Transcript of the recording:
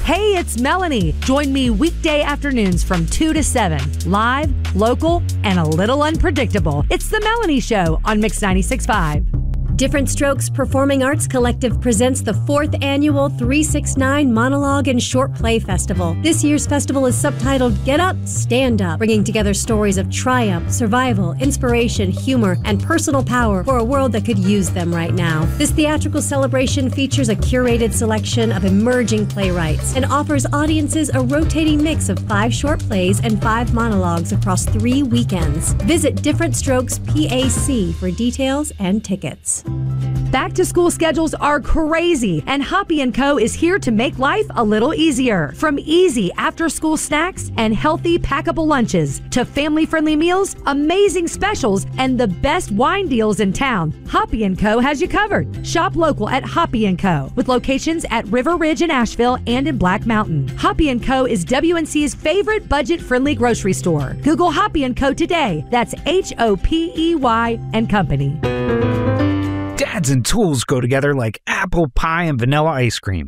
Hey, it's Melanie. Join me weekday afternoons from 2 to 7. Live, local, and a little unpredictable. It's The Melanie Show on Mix 96.5. Different Strokes Performing Arts Collective presents the 4th annual 369 Monologue and Short Play Festival. This year's festival is subtitled Get Up, Stand Up, bringing together stories of triumph, survival, inspiration, humor, and personal power for a world that could use them right now. This theatrical celebration features a curated selection of emerging playwrights and offers audiences a rotating mix of 5 short plays and 5 monologues across 3 weekends. Visit Different Strokes PAC for details and tickets. Back to school schedules are crazy, and Hoppy & Co. is here to make life a little easier. From easy after-school snacks and healthy packable lunches to family-friendly meals, amazing specials, and the best wine deals in town, Hoppy & Co. has you covered. Shop local at Hoppy & Co. with locations at River Ridge in Asheville and in Black Mountain. Hoppy & Co. is WNC's favorite budget-friendly grocery store. Google Hoppy & Co. today. That's HOPEY and Company. Dads and tools go together like apple pie and vanilla ice cream.